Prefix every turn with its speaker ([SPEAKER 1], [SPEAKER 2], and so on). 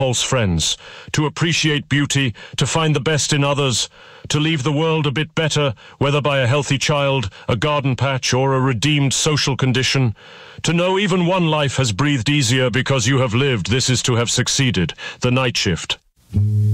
[SPEAKER 1] false friends, to appreciate beauty, to find the best in others, to leave the world a bit better, whether by a healthy child, a garden patch, or a redeemed social condition. To know even one life has breathed easier because you have lived, this is to have succeeded. The Night Shift.